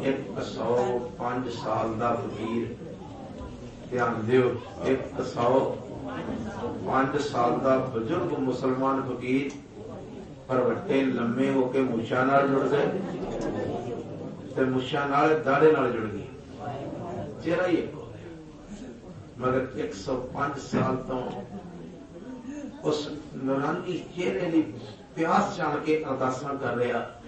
105 साल का फकीर, ध्यान दियो, 105 साल का बजुर्ग मुसलमान फकीर, पर वड्डे लम्मे होके मुछां नाल जुड़ गए ते मुछां नाल दाढ़े नाल जुड़ गई, चेहरा ही एक हो गया। मगर 105 साल तो उस नूरानी चेहरे की प्यास जान के अरदासां कर रहा,